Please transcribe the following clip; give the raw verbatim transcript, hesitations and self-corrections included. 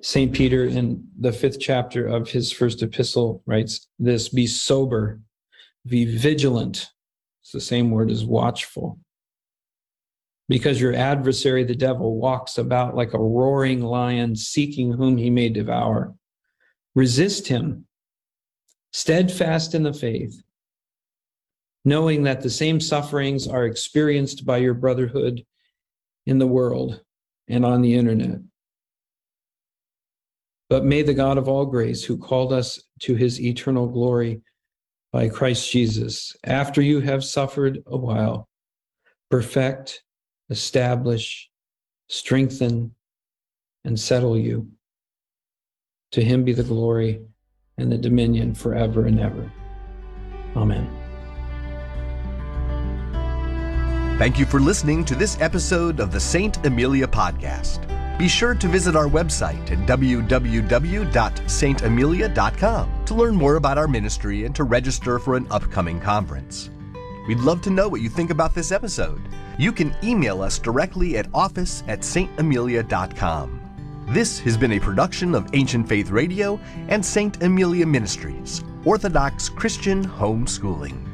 Saint Peter, in the fifth chapter of his first epistle, writes this: be sober, be vigilant. It's the same word as watchful. Because your adversary, the devil, walks about like a roaring lion, seeking whom he may devour. Resist him, steadfast in the faith, knowing that the same sufferings are experienced by your brotherhood in the world and on the internet. But may the God of all grace, who called us to his eternal glory by Christ Jesus, after you have suffered a while, perfect, establish, strengthen, and settle you. To him be the glory and the dominion forever and ever. Amen. Thank you for listening to this episode of the Saint Amelia Podcast. Be sure to visit our website at w w w dot saint amelia dot com to learn more about our ministry and to register for an upcoming conference. We'd love to know what you think about this episode. You can email us directly at office at saint amelia dot com. This has been a production of Ancient Faith Radio and Saint Amelia Ministries, Orthodox Christian Homeschooling.